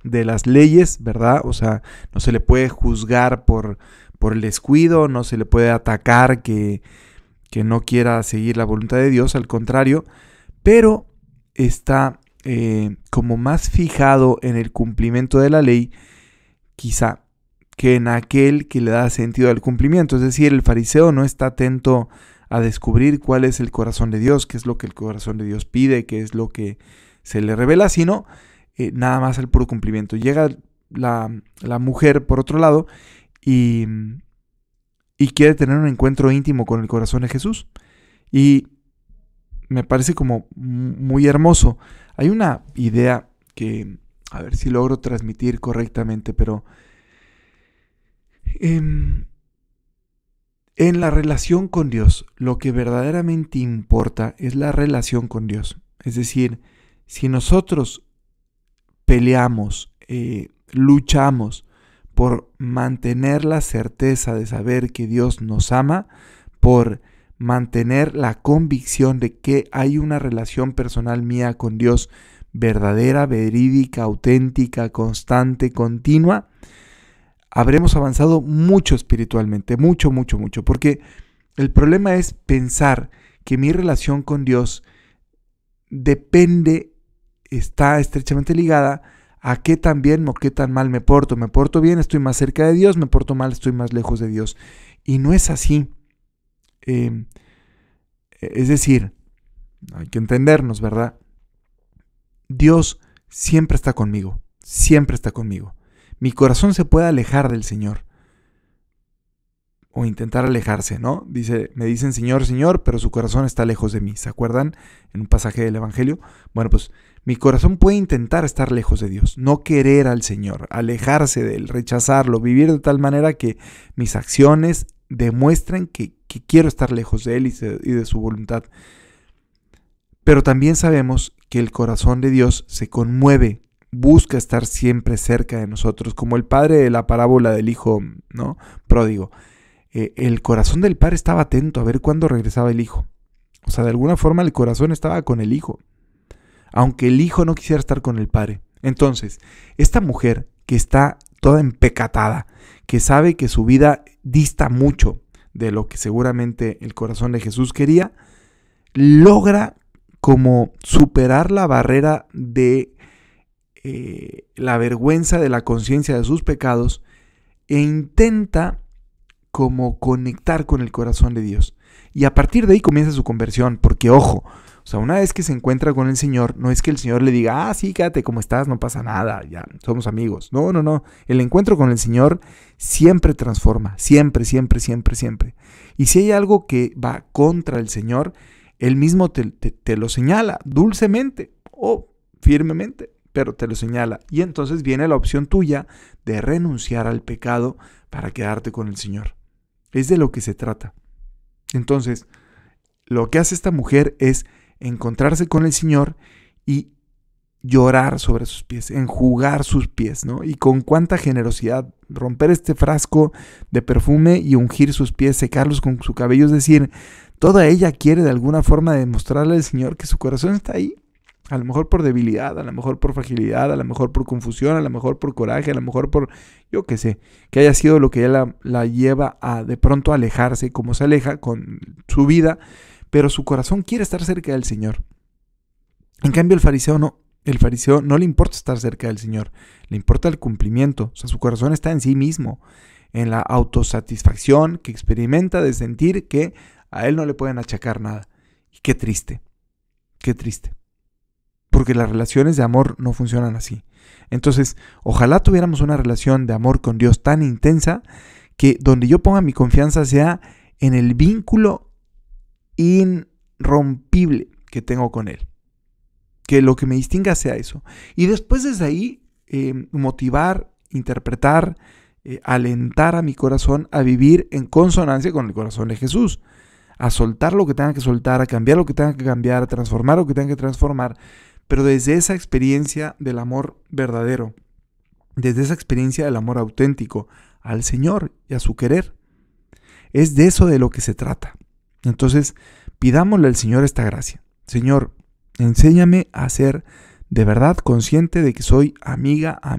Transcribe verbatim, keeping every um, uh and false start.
de las leyes, ¿verdad? O sea, no se le puede juzgar por, por el descuido, no se le puede atacar que, que no quiera seguir la voluntad de Dios, al contrario, pero está eh, como más fijado en el cumplimiento de la ley, quizá, que en aquel que le da sentido al cumplimiento. Es decir, el fariseo no está atento a descubrir cuál es el corazón de Dios, qué es lo que el corazón de Dios pide, qué es lo que se le revela, sino eh, nada más al puro cumplimiento. Llega la, la mujer, por otro lado, y, y quiere tener un encuentro íntimo con el corazón de Jesús. Y me parece como muy hermoso. Hay una idea que, a ver si logro transmitir correctamente, pero eh, en la relación con Dios, lo que verdaderamente importa es la relación con Dios. Es decir, si nosotros peleamos, eh, luchamos por mantener la certeza de saber que Dios nos ama, por mantener la convicción de que hay una relación personal mía con Dios verdadera, verídica, auténtica, constante, continua, habremos avanzado mucho espiritualmente, mucho, mucho, mucho, porque el problema es pensar que mi relación con Dios depende, está estrechamente ligada a qué tan bien o qué tan mal me porto. Me porto bien, estoy más cerca de Dios, me porto mal, estoy más lejos de Dios. Y no es así. Eh, es decir, hay que entendernos, ¿verdad? Dios siempre está conmigo, siempre está conmigo. Mi corazón se puede alejar del Señor o intentar alejarse, ¿no? Dice, me dicen Señor, Señor, pero su corazón está lejos de mí. ¿Se acuerdan en un pasaje del Evangelio? Bueno, pues mi corazón puede intentar estar lejos de Dios, no querer al Señor, alejarse de Él, rechazarlo, vivir de tal manera que mis acciones demuestren que, que quiero estar lejos de Él y, se, y de su voluntad. Pero también sabemos que el corazón de Dios se conmueve, busca estar siempre cerca de nosotros, como el padre de la parábola del hijo, ¿no?, pródigo. Eh, el corazón del padre estaba atento a ver cuándo regresaba el hijo. O sea, de alguna forma el corazón estaba con el hijo, aunque el hijo no quisiera estar con el padre. Entonces, esta mujer que está toda empecatada, que sabe que su vida dista mucho de lo que seguramente el corazón de Jesús quería, logra como superar la barrera de eh, la vergüenza de la conciencia de sus pecados e intenta como conectar con el corazón de Dios. Y a partir de ahí comienza su conversión, porque ojo, o sea, una vez que se encuentra con el Señor, no es que el Señor le diga, ah, sí, quédate como estás, no pasa nada, ya somos amigos. No, no, no. El encuentro con el Señor siempre transforma, siempre, siempre, siempre, siempre. Y si hay algo que va contra el Señor, Él mismo te, te, te lo señala dulcemente o firmemente, pero te lo señala. Y entonces viene la opción tuya de renunciar al pecado para quedarte con el Señor. Es de lo que se trata. Entonces, lo que hace esta mujer es encontrarse con el Señor y llorar sobre sus pies, enjugar sus pies, ¿no? Y con cuánta generosidad, romper este frasco de perfume y ungir sus pies, secarlos con su cabello, es decir, toda ella quiere de alguna forma demostrarle al Señor que su corazón está ahí, a lo mejor por debilidad, a lo mejor por fragilidad, a lo mejor por confusión, a lo mejor por coraje, a lo mejor por, yo qué sé, que haya sido lo que ella la, la lleva a de pronto alejarse, como se aleja con su vida, pero su corazón quiere estar cerca del Señor. En cambio el fariseo no, el fariseo no le importa estar cerca del Señor, le importa el cumplimiento, o sea, su corazón está en sí mismo, en la autosatisfacción que experimenta de sentir que a él no le pueden achacar nada. Y qué triste, qué triste. Porque las relaciones de amor no funcionan así. Entonces, ojalá tuviéramos una relación de amor con Dios tan intensa que donde yo ponga mi confianza sea en el vínculo irrompible que tengo con Él. Que lo que me distinga sea eso. Y después desde ahí, eh, motivar, interpretar, eh, alentar a mi corazón a vivir en consonancia con el corazón de Jesús. A soltar lo que tenga que soltar, a cambiar lo que tenga que cambiar, a transformar lo que tenga que transformar. Pero desde esa experiencia del amor verdadero, desde esa experiencia del amor auténtico al Señor y a su querer. Es de eso de lo que se trata. Entonces, pidámosle al Señor esta gracia. Señor, enséñame a ser de verdad consciente de que soy amiga, amiga.